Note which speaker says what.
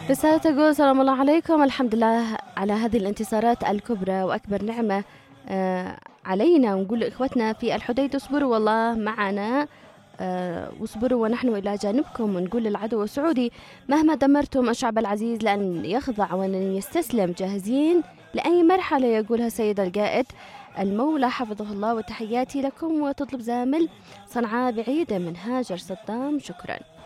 Speaker 1: رسالة تقول: سلام الله عليكم، الحمد لله على هذه الانتصارات الكبرى وأكبر نعمة علينا، ونقول لإخوتنا في الحديد اصبروا والله معنا، واصبروا ونحن إلى جانبكم، ونقول للعدو السعودي مهما دمرتم الشعب العزيز لن يخضع ولن يستسلم، جاهزين لأي مرحلة يقولها السيد القائد المولى حفظه الله. وتحياتي لكم. وتطلب زامل صنعاء بعيدة من هاجر صدام. شكرا.